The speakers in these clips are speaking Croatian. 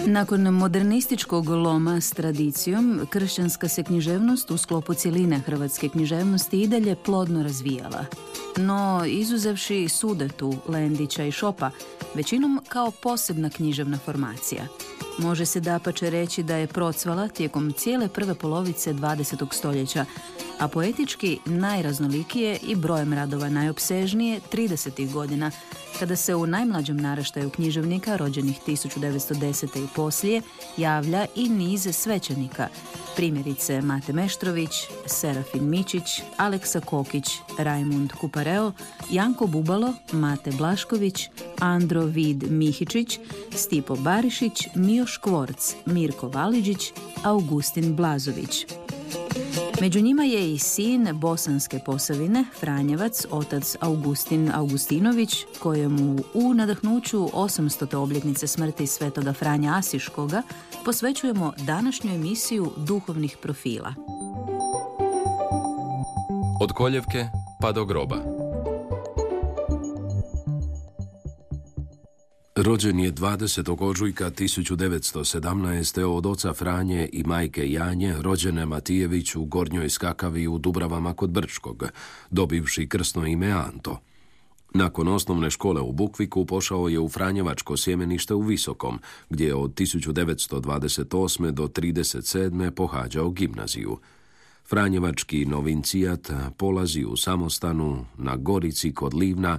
Nakon modernističkog loma s tradicijom, kršćanska se književnost u sklopu cjeline hrvatske književnosti i dalje plodno razvijala. No, izuzevši Sudetu, Lendića i Šopa, većinom kao posebna književna formacija. Može se dapače reći da je procvala tijekom cijele prve polovice 20. stoljeća, a poetički najraznolikije i brojem radova najopsežnije 30. godina, kada se u najmlađem naraštaju književnika rođenih 1910. i poslije javlja i niz svećenika, primjerice Mate Meštrović, Serafin Mičić, Aleksa Kokić, Rajmund Kupareo, Janko Bubalo, Mate Blašković, Andro Vid Mihičić, Stipo Barišić, Mio Škvorc, Mirko Valiđić, Augustin Blazović. Među njima je i sin Bosanske Posavine, Franjevac, otac Augustin Augustinović, kojemu u nadahnuću 800. obljetnice smrti svetoga Franja Asiškoga posvećujemo današnju emisiju duhovnih profila. Od koljevke pa do groba. Rođen je 20. ožujka 1917. od oca Franje i majke Janje, rođene Matijević u Gornjoj Skakavi u Dubravama kod Brčkog, dobivši krsno ime Anto. Nakon osnovne škole u Bukviku pošao je u Franjevačko sjemenište u Visokom, gdje je od 1928. do 1937. pohađao gimnaziju. Franjevački novincijat polazi u samostanu na Gorici kod Livna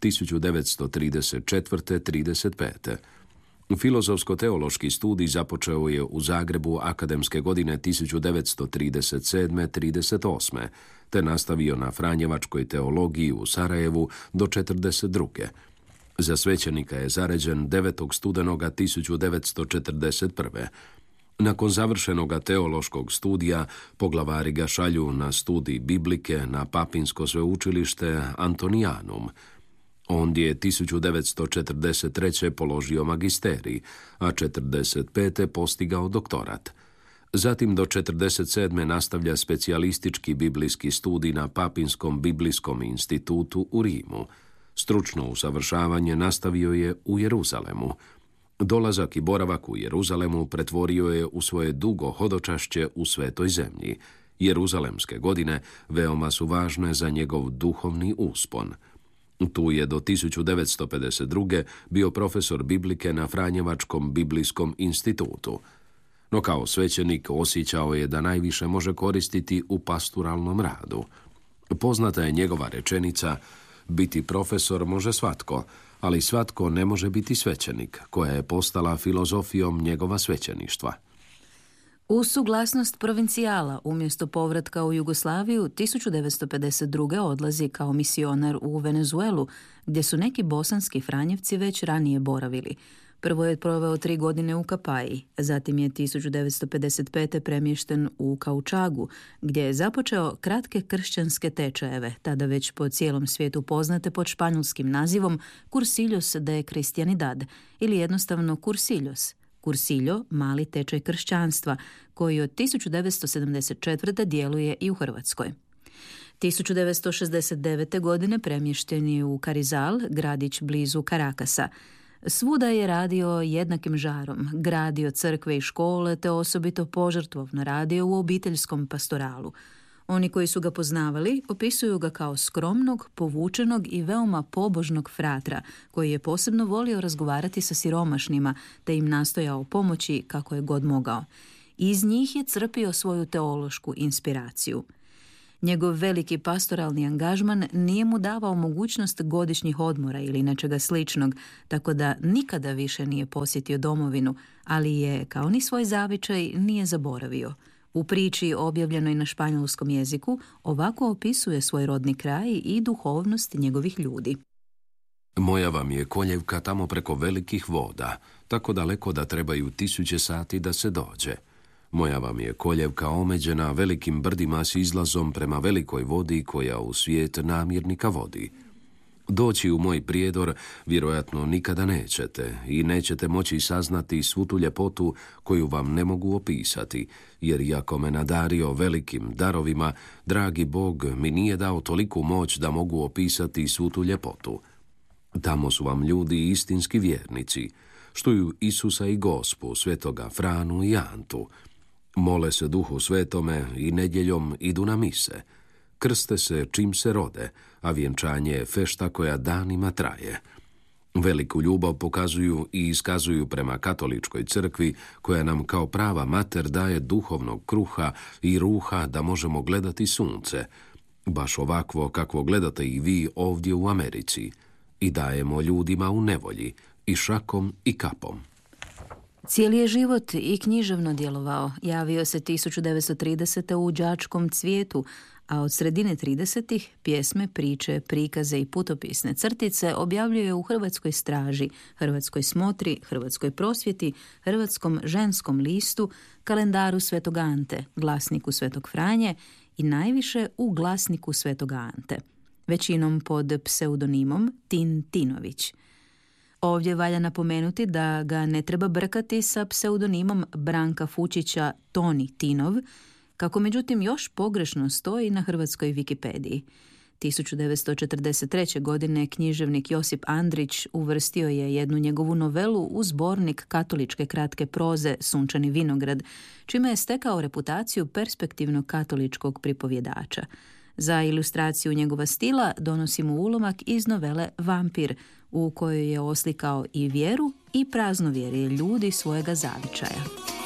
1934-35. Filozofsko-teološki studij započeo je u Zagrebu akademske godine 1937-38, te nastavio na Franjevačkoj teologiji u Sarajevu do 1942. Za svećenika je zaređen 9. studenoga 1941. Nakon završenoga teološkog studija, poglavari ga šalju na studij biblike na Papinsko sveučilište Antonijanum. Ondje je 1943. položio magisterij, a 1945. postigao doktorat. Zatim do 1947. nastavlja specijalistički biblijski studij na Papinskom biblijskom institutu u Rimu. Stručno usavršavanje nastavio je u Jeruzalemu. Dolazak i boravak u Jeruzalemu pretvorio je u svoje dugo hodočašće u Svetoj zemlji. Jeruzalemske godine veoma su važne za njegov duhovni uspon. Tu je do 1952. bio profesor biblike na Franjevačkom biblijskom institutu. No kao svećenik osjećao je da najviše može koristiti u pastoralnom radu. Poznata je njegova rečenica: biti profesor može svatko, ali svatko ne može biti svećenik, koja je postala filozofijom njegova svećeništva. Uz suglasnost provincijala, umjesto povratka u Jugoslaviju, 1952. odlazi kao misionar u Venezuelu, gdje su neki bosanski Franjevci već ranije boravili. Prvo je proveo 3 godine u Kapaji, zatim je 1955. premješten u Kaučagu, gdje je započeo kratke kršćanske tečajeve, tada već po cijelom svijetu poznate pod španjolskim nazivom Cursillos de Cristianidad ili jednostavno Cursillos. Cursillo, mali tečaj kršćanstva, koji od 1974. djeluje i u Hrvatskoj. 1969. godine premješten je u Carizal, gradić blizu Carakasa. Svuda je radio jednakim žarom, gradio crkve i škole, te osobito požrtvovno radio u obiteljskom pastoralu. Oni koji su ga poznavali opisuju ga kao skromnog, povučenog i veoma pobožnog fratra, koji je posebno volio razgovarati sa siromašnima, te im nastojao pomoći kako je god mogao. Iz njih je crpio svoju teološku inspiraciju. Njegov veliki pastoralni angažman nije mu davao mogućnost godišnjih odmora ili nečega sličnog, tako da nikada više nije posjetio domovinu, ali je, kao ni svoj zavičaj, nije zaboravio. U priči objavljenoj na španjolskom jeziku ovako opisuje svoj rodni kraj i duhovnost njegovih ljudi. Moja vam je koljevka tamo preko velikih voda, tako daleko da trebaju 1000 sati da se dođe. Moja vam je koljevka omeđena velikim brdima s izlazom prema velikoj vodi koja u svijet namirnika vodi. Doći u moj prijedor vjerojatno nikada nećete i nećete moći saznati svu tu ljepotu koju vam ne mogu opisati, jer iako me nadario velikim darovima, dragi Bog mi nije dao toliku moć da mogu opisati svu tu ljepotu. Tamo su vam ljudi istinski vjernici. štuju Isusa i Gospu, svetoga Franu i Antu. Mole se Duhu Svetome i nedjeljom idu na mise. Krste se čim se rode, a vjenčanje je fešta koja danima traje. Veliku ljubav pokazuju i iskazuju prema katoličkoj crkvi, koja nam kao prava mater daje duhovnog kruha i ruha da možemo gledati sunce, baš ovakvo kakvo gledate i vi ovdje u Americi, i dajemo ljudima u nevolji, i šakom i kapom. Cijeli je život i književno djelovao. Javio se 1930. u Đačkom cvijetu, a od sredine 30-ih pjesme, priče, prikaze i putopisne crtice objavljuje u Hrvatskoj straži, Hrvatskoj smotri, Hrvatskoj prosvjeti, Hrvatskom ženskom listu, kalendaru Svetog Ante, glasniku Svetog Franje i najviše u glasniku Svetog Ante, većinom pod pseudonimom Tin Tinović. Ovdje valja napomenuti da ga ne treba brkati sa pseudonimom Branka Fučića Toni Tinov, kako međutim još pogrešno stoji na hrvatskoj Wikipediji. 1943. godine književnik Josip Andrić uvrstio je jednu njegovu novelu u zbornik katoličke kratke proze Sunčani vinograd, čime je stekao reputaciju perspektivnog katoličkog pripovjedača. Za ilustraciju njegova stila donosimo ulomak iz novele Vampir, u kojoj je oslikao i vjeru i praznovjerje ljudi svojega zavičaja.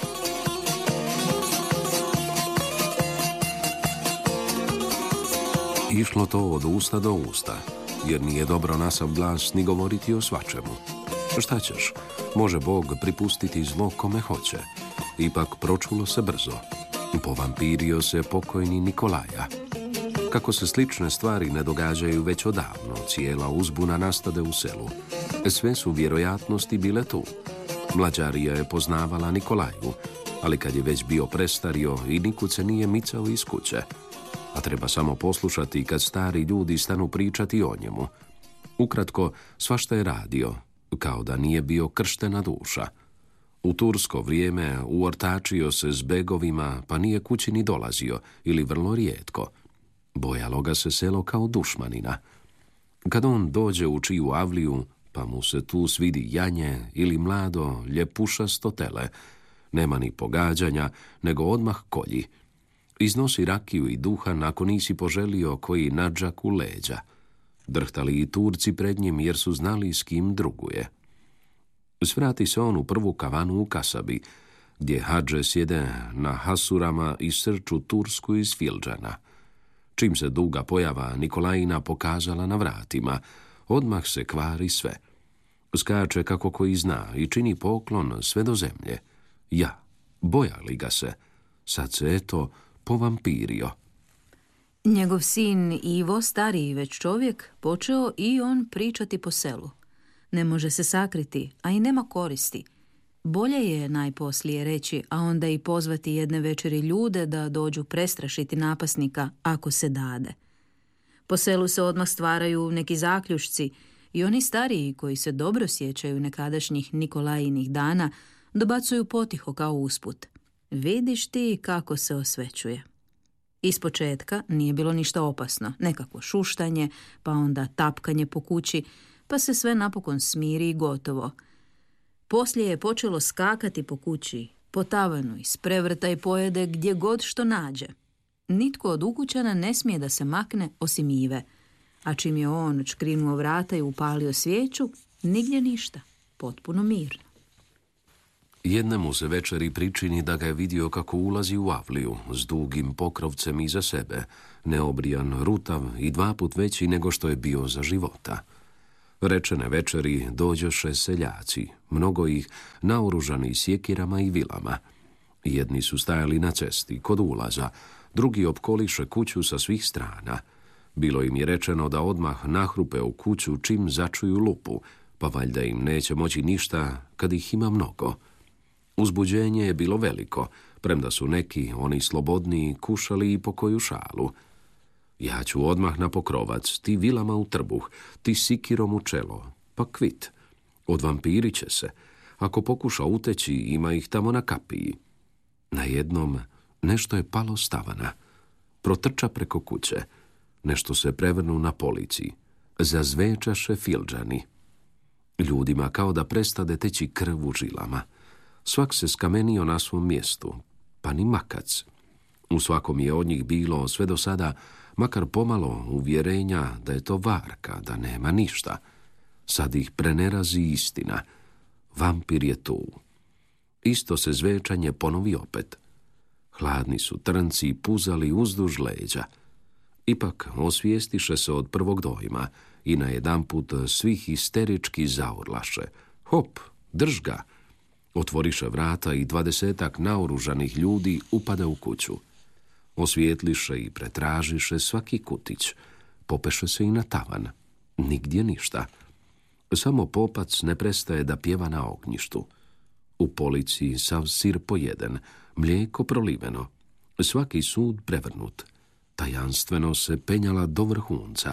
Išlo to od usta do usta, jer nije dobro na sav glas ni govoriti o svačemu. Šta ćeš, može Bog pripustiti zlo kome hoće. Ipak pročulo se brzo. Povampirio se pokojni Nikolaja. Kako se slične stvari ne događaju već odavno, cijela uzbuna nastade u selu. Sve su vjerojatnosti bile tu. Mlađarija je poznavala Nikolaju, ali kad je već bio prestario i nikud se nije micao iz kuće. A treba samo poslušati kad stari ljudi stanu pričati o njemu. Ukratko, svašta je radio, kao da nije bio krštena duša. U tursko vrijeme uortačio se s begovima, pa nije kući ni dolazio, ili vrlo rijetko. Bojalo ga se selo kao dušmanina. Kad on dođe u čiju avliju, pa mu se tu svidi janje ili mlado, ljepušasto tele, nema ni pogađanja, nego odmah kolji. Iznosi rakiju i duhan ako nisi poželio koji nadžak u leđa. Drhtali i Turci pred njim jer su znali s kim druguje. Svrati se on u prvu kavanu u kasabi, gdje hadže sjede na hasurama i srču Tursku iz Filđana. Čim se duga pojava Nikolajina pokazala na vratima, odmah se kvari sve. Skače kako koji zna i čini poklon sve do zemlje. Ja, bojali ga se, sad se eto povampirio. Njegov sin Ivo, stariji već čovjek, počeo i on pričati po selu. Ne može se sakriti, a i nema koristi. Bolje je najposlije reći, a onda i pozvati jedne večeri ljude da dođu prestrašiti napasnika ako se dade. Po selu se odmah stvaraju neki zaključci i oni stariji koji se dobro sjećaju nekadašnjih Nikolajinih dana dobacuju potiho kao usput. Vidiš ti kako se osvećuje. Ispočetka nije bilo ništa opasno, nekakvo šuštanje, pa onda tapkanje po kući, pa se sve napokon smiri i gotovo. Poslije je počelo skakati po kući, po tavanu, isprevrta i pojede gdje god što nađe. Nitko od ukućana ne smije da se makne osim Ive, a čim je on čkrinuo vrata i upalio svijeću, nigdje ništa, potpuno mirno. Jedne mu se večeri pričini da ga je vidio kako ulazi u avliju s dugim pokrovcem iza sebe, neobrijan, rutav i 2 put veći nego što je bio za života. Rečene večeri dođoše seljaci, mnogo ih naoružani sjekirama i vilama. Jedni su stajali na cesti, kod ulaza, drugi opkoliše kuću sa svih strana. Bilo im je rečeno da odmah nahrupe u kuću čim začuju lupu, pa valjda im neće moći ništa kad ih ima mnogo. Uzbuđenje je bilo veliko, premda su neki, oni slobodniji, kušali i po koju šalu. Ja ću odmah na pokrovac, ti vilama u trbuh, ti sikirom u čelo, pa kvit. Odvampirit će se. Ako pokuša uteći, ima ih tamo na kapiji. Najednom nešto je palo s tavana. Protrča preko kuće. Nešto se prevrnu na polici. Zazvečaše Filđani. Ljudima kao da prestade teći krv u žilama. Svak se skamenio na svom mjestu, pa ni makac. U svakom je od njih bilo sve do sada makar pomalo uvjerenja da je to varka, da nema ništa. Sad ih prenerazi istina. Vampir je tu. Isto se zvečanje ponovi opet. Hladni su trnci puzali uzduž leđa. Ipak osvijestiše se od prvog dojma i najedanput svi histerički zaurlaše. Hop, drž ga! Otvoriše vrata i 20 naoružanih ljudi upada u kuću. Osvijetliše i pretražiše svaki kutić. Popeše se i na tavan. Nigdje ništa. Samo popac ne prestaje da pjeva na ognjištu. U polici sav sir pojeden, mlijeko proliveno. Svaki sud prevrnut. Tajanstveno se penjala do vrhunca.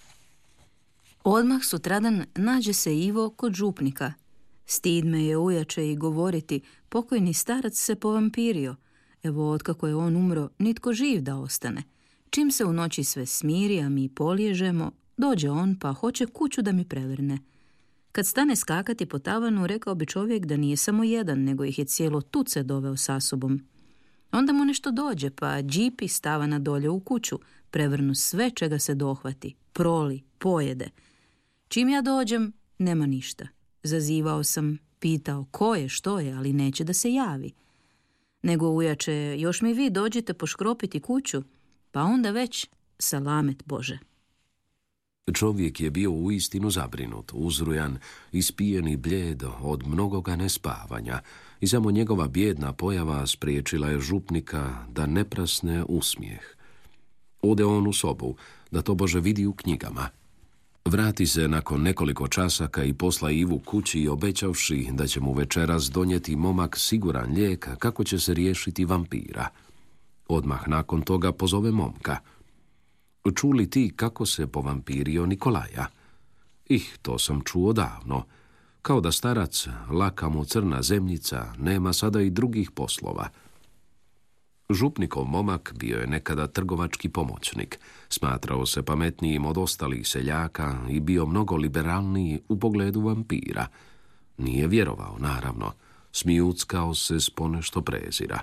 Odmah sutradan nađe se Ivo kod župnika. Stid me je ujače i govoriti, pokojni starac se povampirio. Evo, otkako je on umro, nitko živ da ostane. Čim se u noći sve smiri, a mi polježemo, dođe on pa hoće kuću da mi prevrne. Kad stane skakati po tavanu, rekao bi čovjek da nije samo jedan, nego ih je cijelo tuce doveo sa sobom. Onda mu nešto dođe, pa džipi s tavana dolje u kuću, prevrnu sve čega se dohvati, proli, pojede. Čim ja dođem, nema ništa. Zazivao sam, pitao ko je, što je, ali neće da se javi. Nego ujače, još mi vi dođite poškropiti kuću, pa onda već salamet Bože. Čovjek je bio uistinu zabrinut, uzrujan, ispijen i blijed od mnogoga nespavanja i samo njegova bijedna pojava spriječila je župnika da ne prasne usmijeh. Ode on u sobu, da to Bože vidi u knjigama. Vrati se nakon nekoliko časaka i posla Ivu kući i obećavši da će mu večeras donijeti momak siguran lijek kako će se riješiti vampira. Odmah nakon toga pozove momka. Čuli ti kako se povampirio Nikolaja? To sam čuo davno. Kao da starac, laka mu crna zemljica, nema sada i drugih poslova. Župnikov momak bio je nekada trgovački pomoćnik. Smatrao se pametnijim od ostalih seljaka i bio mnogo liberalniji u pogledu vampira. Nije vjerovao, naravno. Smijuckao se s ponešto prezira.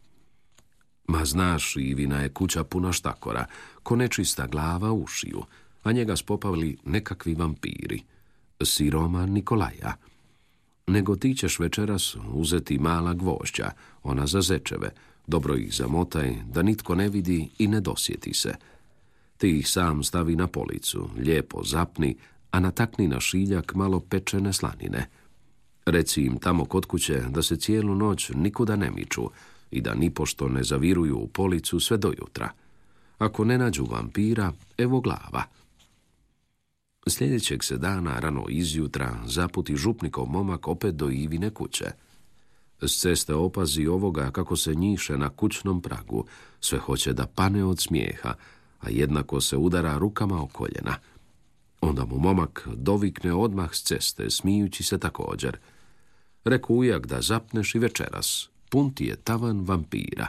Ma znaš, Ivina je kuća puna štakora, ko nečista glava ušiju, a njega spopavili nekakvi vampiri. Siroma Nikolaja. Nego ti ćeš večeras uzeti mala gvožđa, ona za zečeve, dobro ih zamotaj, da nitko ne vidi i ne dosjeti se. Ti ih sam stavi na policu, lijepo zapni, a natakni na šiljak malo pečene slanine. Reci im tamo kod kuće da se cijelu noć nikuda ne miču i da nipošto ne zaviruju u policu sve do jutra. Ako ne nađu vampira, evo glava. Sljedećeg se dana, rano izjutra, zaputi župnikov momak opet do Ivine kuće. S ceste opazi ovoga kako se njiše na kućnom pragu, sve hoće da pane od smijeha, a jednako se udara rukama o koljena. Onda mu momak dovikne odmah s ceste, smijući se također. Reku ujak da zapneš i večeras, pun ti je tavan vampira.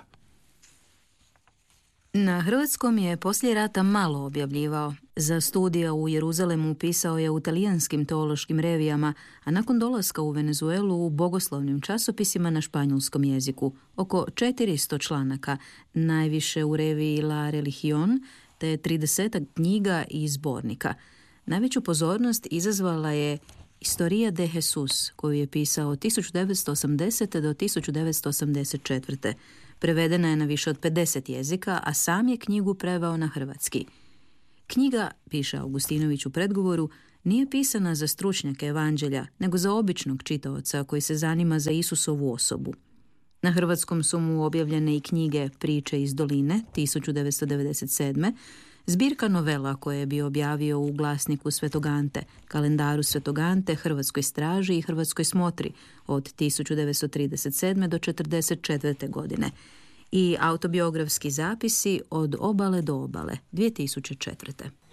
Na hrvatskom je poslije rata malo objavljivao. Za studija u Jeruzalemu pisao je u talijanskim teološkim revijama, a nakon dolaska u Venezuelu u bogoslovnim časopisima na španjolskom jeziku. Oko 400 članaka, najviše u reviji La Religión, te 30 knjiga i zbornika. Najveću pozornost izazvala je Historia de Jesus, koju je pisao od 1980. do 1984. Prevedena je na više od 50 jezika, a sam je knjigu preveo na hrvatski. Knjiga, piše Augustinović u predgovoru, nije pisana za stručnjake evanđelja, nego za običnog čitaoca koji se zanima za Isusovu osobu. Na hrvatskom su mu objavljene i knjige Priče iz doline 1997. Zbirka novela koje je bio objavio u Glasniku Svetog Ante, Kalendaru Svetog Ante, Hrvatskoj straži i Hrvatskoj smotri od 1937. do 1944. godine i autobiografski zapisi Od obale do obale 2004.